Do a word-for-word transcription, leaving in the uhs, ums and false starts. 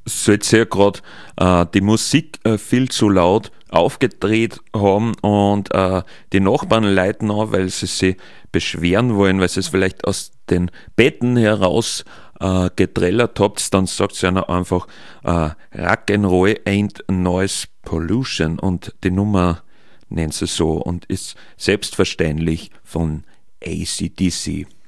sollte sie ja gerade äh, die Musik äh, viel zu laut aufgedreht haben und äh, die Nachbarn leiten an, weil sie sich beschweren wollen, weil sie es vielleicht aus den Betten heraus äh, getrellert habt, dann sagt sie einer einfach äh, Rock'n'Roll ain't noise pollution und die Nummer nennt sie so und ist selbstverständlich von A C D C.